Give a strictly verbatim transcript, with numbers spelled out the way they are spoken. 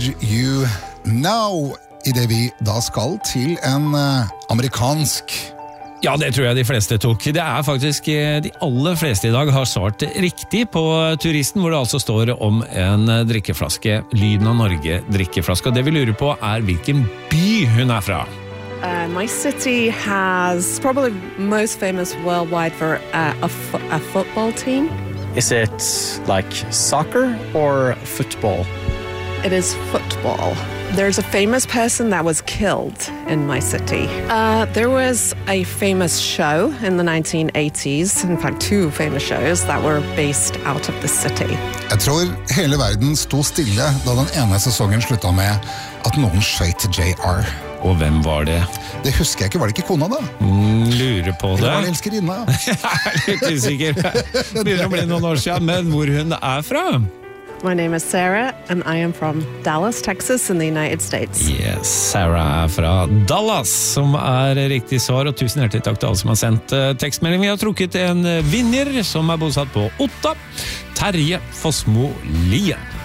You Know, I det vi da skal til en uh, amerikansk. Ja, det tror jeg de fleste tok. Det er faktisk de aller fleste i dag har svart riktig på turisten, hvor det altså står om en drikkeflaske, Lyden av Norge drikkeflaske. Og det vi lurer på er hvilken by hun er fra. Uh, my city has probably most famous worldwide for uh, a, fo- a football team. Is it like soccer or football? It is football. There's a famous person that was killed in my city. Uh, there was a famous show in the nineteen eighties, in fact two famous shows that were based out of the city. Jeg tror hele verden sto stille da den ene sesongen slutta med at noen skjøt J R. Og hvem var det? Det husker jeg ikke, var det ikke kona da? Mm, lurer på det. Eller var det elskerinna? Jeg er litt usikker. Det begynner å bli noen år siden, men hvor hun er fra? My name is Sarah, and I am from Dallas, Texas in the United States. Yes, Sarah er fra Dallas, som er riktig svar, og tusen hjertelig takk til alle som har sendt uh, tekstmelding. Vi har trukket en vinner som er bosatt på Otta, Terje Fossmo Lien.